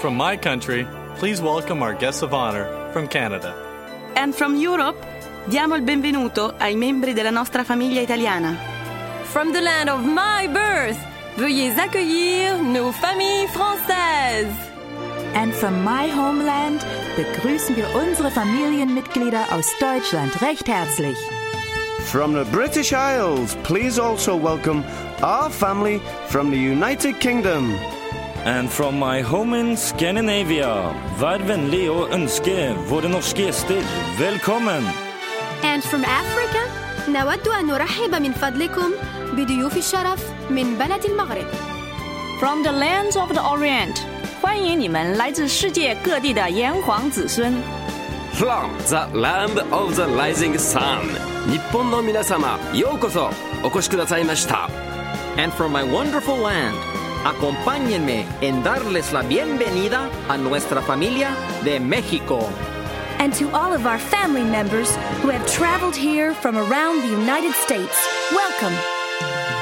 from my country, please welcome our guests of honor from Canada. And from Europe, diamo il benvenuto ai membri della nostra famiglia italiana. From the land of my birth, veuillez accueillir nos familles françaises. And from my homeland begrüßen wir unsere Familienmitglieder aus Deutschland recht herzlich. From the British Isles, please also welcome our family from the United Kingdom. And from my home in Scandinavia, vær vänlig och önske våra norska gäster välkommen. And from Africa, نود أن نرحب من فضلكم بضيوف الشرف من بلد المغرب. From the lands of the Orient, 欢迎你们来自世界各地的炎黄子孙。 From the land of the rising sun, 日本の皆様、ようこそお越しくださいました。 And from my wonderful land, acompáñenme en darles la bienvenida a nuestra familia de México. And to all of our family members who have traveled here from around the United States, welcome.